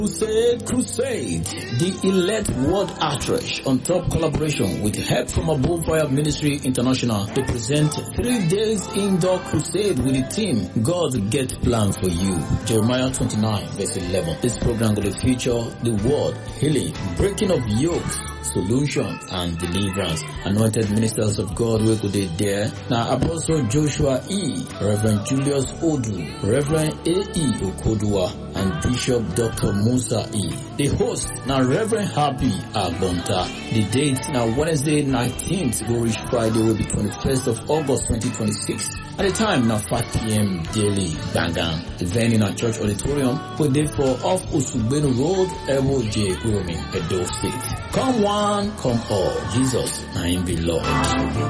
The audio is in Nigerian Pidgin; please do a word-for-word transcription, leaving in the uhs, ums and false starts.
Crusade, Crusade, the Elect World Outreach on top collaboration with Help from Above Fire Ministry International to present three days indoor crusade with the team God Get Plan for You. Jeremiah twenty-nine verse eleven. This program will feature the word, healing, breaking of yokes, solution and deliverance. Anointed ministers of God will be there. Now Apostle Joshua E, Reverend Julius Odu, Reverend A E Okodua, and Bishop Doctor Musa E. The host now Reverend Happy Agonta. The date now Wednesday nineteenth, go reach Friday will be twenty-first of August twenty twenty-six. At the time now five p.m. daily. Bangang. The venue in our church auditorium will be for off Usubenu Road, Ebo J. Uromi, Edo State. Come one, come all. Jesus, I am the Lord.